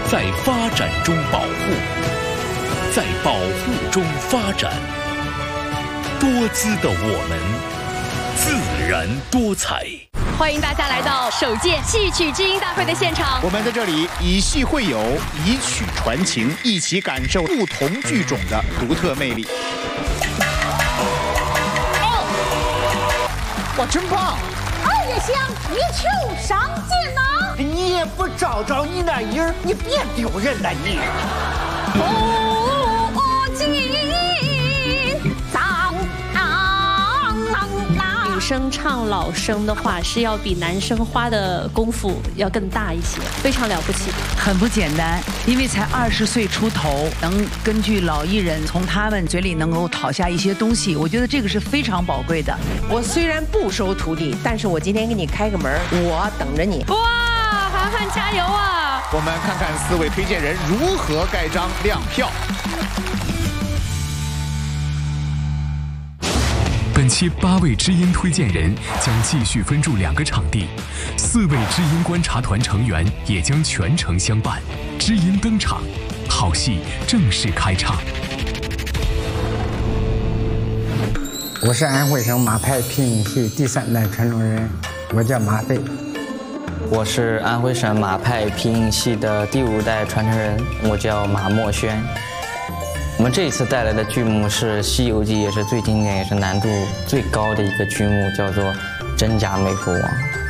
在发展中保护，在保护中发展。多姿的我们，自然多彩。 欢迎大家来到首届戏曲知音大会的现场。 我们在这里以戏会友，以曲传情，一起感受不同剧种的独特魅力。哇，真棒！ 二月香，一处上进呐！ 你也不找找你那人儿，你别丢人了你。 女生唱老生的话是要比男生花的功夫要更大一些，非常了不起， 很不简单。因为才20岁出头，能根据老艺人从他们嘴里能够讨下一些东西，我觉得这个是非常宝贵的。 我虽然不收徒弟，但是我今天给你开个门，我等着你。 哇，涵涵加油啊！ 我们看看4位推荐人如何盖章亮票。 本期8位知音推荐人将继续分驻2个场地，4位知音观察团成员也将全程相伴。知音登场，好戏正式开唱。 我是安徽省马派皮影戏第3代传承人，我叫马飞。 我是安徽省马派皮影戏的第5代传承人，我叫马墨轩。我们这一次带来的剧目是《西游记》，也是最经典也是难度最高的一个剧目，叫做《真假美猴王》。